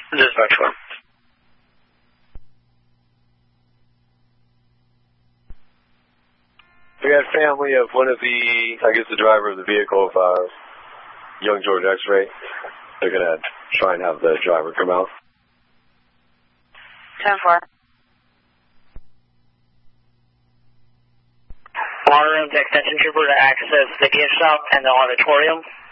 Dispatch 1. We had family of one of the, the driver of the vehicle of young George X-Ray. They're going to try and have the driver come out. 10-4. Monitoring the extension trooper to access the gift shop and the auditorium.